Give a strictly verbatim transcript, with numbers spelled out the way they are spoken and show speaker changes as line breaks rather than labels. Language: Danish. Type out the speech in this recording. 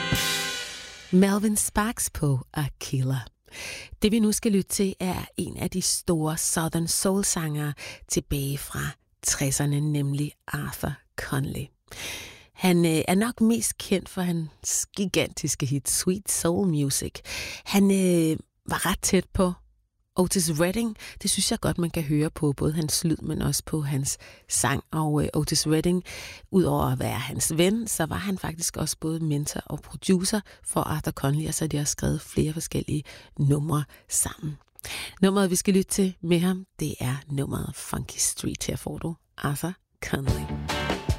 Melvin Sparks på Aquila. Det vi nu skal lytte til er en af de store Southern Soul-sangere tilbage fra tresserne, nemlig Arthur Conley. Han øh, er nok mest kendt for hans gigantiske hit Sweet Soul Music. Han øh, var ret tæt på Otis Redding. Det synes jeg godt, man kan høre på både hans lyd, men også på hans sang. Og øh, Otis Redding, udover at være hans ven, så var han faktisk også både mentor og producer for Arthur Conley, og så har de også skrevet flere forskellige numre sammen. Nummeret, vi skal lytte til med ham, det er nummeret Funky Street. Her får du Arthur Conley.